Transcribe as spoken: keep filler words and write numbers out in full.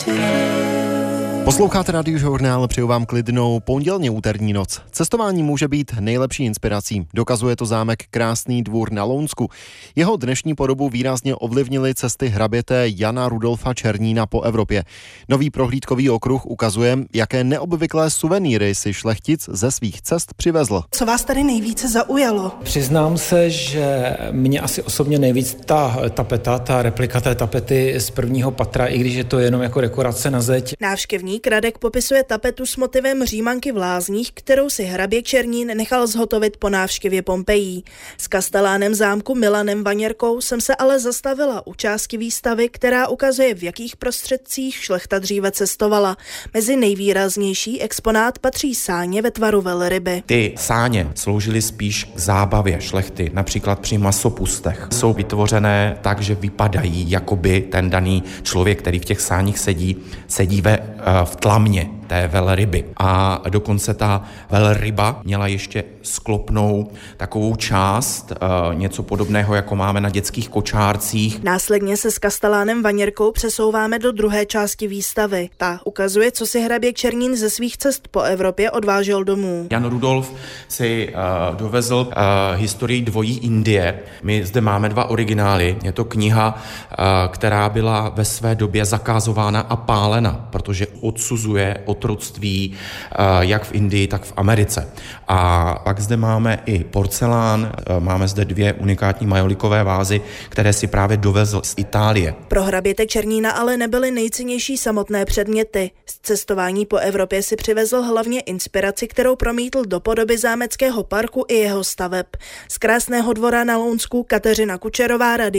Posloucháte Radiožurnál, přeju vám klidnou pondělně úterní noc. Cestování může být nejlepší inspirací, dokazuje to zámek Krásný Dvůr na Lounsku. Jeho dnešní podobu výrazně ovlivnily cesty hraběte Jana Rudolfa Černína po Evropě. Nový prohlídkový okruh ukazuje, jaké neobvyklé suvenýry si šlechtic ze svých cest přivezl. Co vás tady nejvíce zaujalo? Přiznám se, že mě asi osobně nejvíc ta tapeta, ta replika té tapety z prvního patra, i když je to jenom jako dekorace na zeď. Návštěvník Radek popisuje tapetu s motivem Římanky v Lázních, kterou si hrabě Černín nechal zhotovit po návštěvě Pompejí. S kastelánem zámku Milanem Vaněrkou jsem se ale zastavila u části výstavy, která ukazuje, v jakých prostředcích šlechta dříve cestovala. Mezi nejvýraznější exponát patří sáně ve tvaru velryby. Ty sáně sloužily spíš k zábavě šlechty, například při masopustech. Jsou vytvořené tak, že vypadají, jakoby ten daný člověk, který v těch sáních sedí, sedí ve v tlamě té velryby. A dokonce ta velryba měla ještě sklopnou takovou část, e, něco podobného, jako máme na dětských kočárcích. Následně se s kastelánem Vaněrkou přesouváme do druhé části výstavy. Ta ukazuje, co si hrabě Černín ze svých cest po Evropě odvážel domů. Jan Rudolf si e, dovezl e, historii dvojí Indie. My zde máme dva originály. Je to kniha, e, která byla ve své době zakázována a pálena, protože odsuzuje otroctví jak v Indii, tak v Americe. A pak zde máme i porcelán, máme zde dvě unikátní majolikové vázy, které si právě dovezl z Itálie. Pro hraběte Černína ale nebyly nejcennější samotné předměty. Z cestování po Evropě si přivezl hlavně inspiraci, kterou promítl do podoby zámeckého parku i jeho staveb. Z Krásného Dvora na Lounsku Kateřina Kučerová, Radio